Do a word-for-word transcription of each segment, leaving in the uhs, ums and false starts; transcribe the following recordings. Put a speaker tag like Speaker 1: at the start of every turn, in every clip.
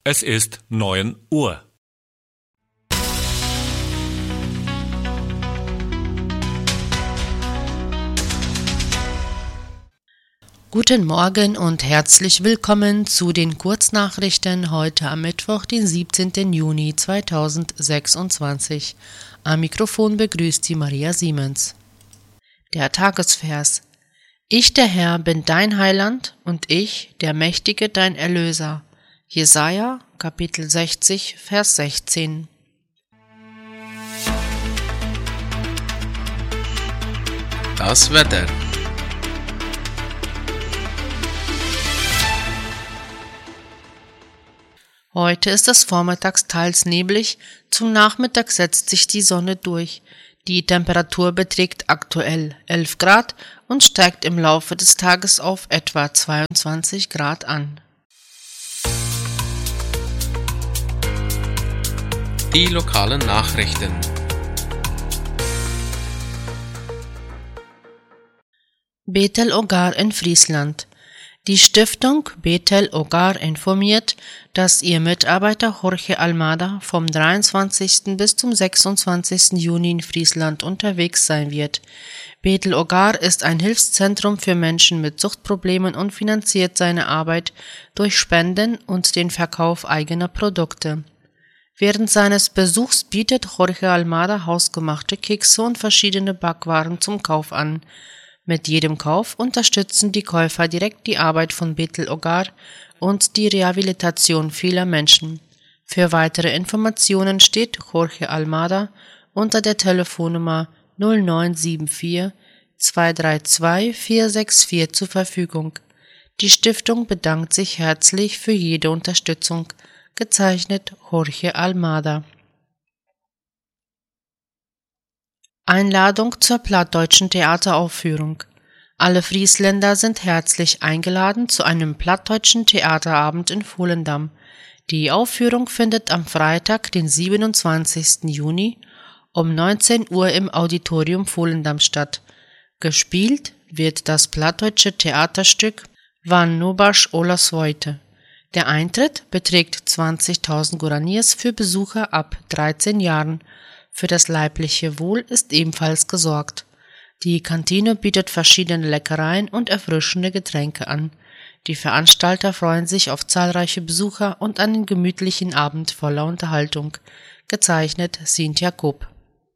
Speaker 1: Es ist neun Uhr.
Speaker 2: Guten Morgen und herzlich willkommen zu den Kurznachrichten heute am Mittwoch, den siebzehnten Juni zweitausendsechsundzwanzig. Am Mikrofon begrüßt die Maria Siemens. Der Tagesvers: Ich, der Herr, bin dein Heiland und ich, der Mächtige, dein Erlöser. Jesaja, Kapitel sechzig, Vers sechzehn.
Speaker 3: Das Wetter.
Speaker 2: Heute ist es vormittags teils neblig, zum Nachmittag setzt sich die Sonne durch. Die Temperatur beträgt aktuell elf Grad und steigt im Laufe des Tages auf etwa zweiundzwanzig Grad an.
Speaker 3: Die lokalen Nachrichten.
Speaker 2: Beth-El Ogar in Friesland. Die Stiftung Beth-El Ogar informiert, dass ihr Mitarbeiter Jorge Almada vom dreiundzwanzigsten bis zum sechsundzwanzigsten Juni in Friesland unterwegs sein wird. Beth-El Ogar ist ein Hilfszentrum für Menschen mit Suchtproblemen und finanziert seine Arbeit durch Spenden und den Verkauf eigener Produkte. Während seines Besuchs bietet Jorge Almada hausgemachte Kekse und verschiedene Backwaren zum Kauf an. Mit jedem Kauf unterstützen die Käufer direkt die Arbeit von Beth-El Ogar und die Rehabilitation vieler Menschen. Für weitere Informationen steht Jorge Almada unter der Telefonnummer null neun sieben vier zwei drei zwei vier sechs vier zur Verfügung. Die Stiftung bedankt sich herzlich für jede Unterstützung. Gezeichnet Jorge Almada. Einladung zur plattdeutschen Theateraufführung. Alle Friesländer sind herzlich eingeladen zu einem plattdeutschen Theaterabend in Volendam. Die Aufführung findet am Freitag, den siebenundzwanzigsten Juni um neunzehn Uhr im Auditorium Volendam statt. Gespielt wird das plattdeutsche Theaterstück Van Nobasch Ola Svoite. Der Eintritt beträgt zwanzigtausend Guaraniers für Besucher ab dreizehn Jahren. Für das leibliche Wohl ist ebenfalls gesorgt. Die Kantine bietet verschiedene Leckereien und erfrischende Getränke an. Die Veranstalter freuen sich auf zahlreiche Besucher und einen gemütlichen Abend voller Unterhaltung. Gezeichnet Cynthia Kopp.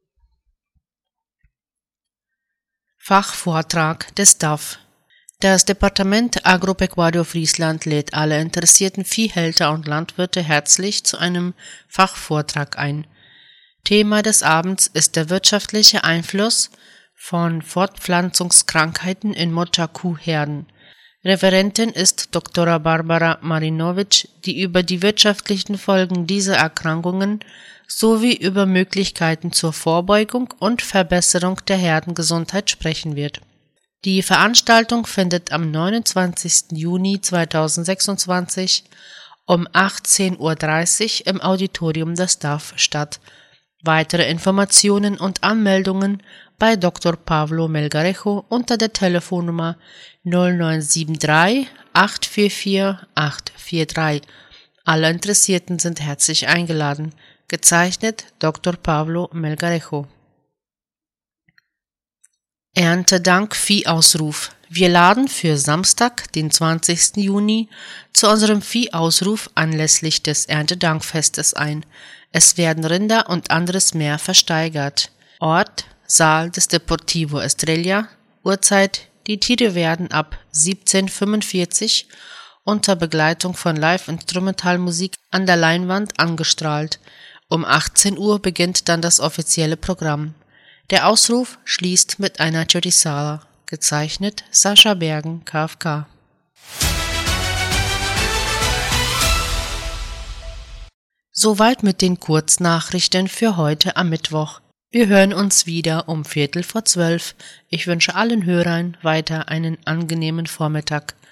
Speaker 2: Fachvortrag des D A F. Das Departement Agropecuario Friesland lädt alle interessierten Viehhälter und Landwirte herzlich zu einem Fachvortrag ein. Thema des Abends ist der wirtschaftliche Einfluss von Fortpflanzungskrankheiten in Mutter-Kuh-Herden. Referentin ist Doktor Barbara Marinovic, die über die wirtschaftlichen Folgen dieser Erkrankungen sowie über Möglichkeiten zur Vorbeugung und Verbesserung der Herdengesundheit sprechen wird. Die Veranstaltung findet am neunundzwanzigsten Juni zweitausendsechsundzwanzig um achtzehn Uhr dreißig im Auditorium des D A F statt. Weitere Informationen und Anmeldungen bei Doktor Pablo Melgarejo unter der Telefonnummer null neun sieben drei acht vier vier acht vier drei. Alle Interessierten sind herzlich eingeladen. Gezeichnet Doktor Pablo Melgarejo. Erntedank Viehausruf. Wir laden für Samstag, den zwanzigsten Juni, zu unserem Viehausruf anlässlich des Erntedankfestes ein. Es werden Rinder und anderes mehr versteigert. Ort: Saal des Deportivo Estrella. Uhrzeit: Die Tiere werden ab siebzehn Uhr fünfundvierzig unter Begleitung von Live-Instrumentalmusik an der Leinwand angestrahlt. Um achtzehn Uhr beginnt dann das offizielle Programm. Der Ausruf schließt mit einer Chorizada. Gezeichnet Sascha Bergen, K F K. Soweit mit den Kurznachrichten für heute am Mittwoch. Wir hören uns wieder um Viertel vor zwölf. Ich wünsche allen Hörern weiter einen angenehmen Vormittag.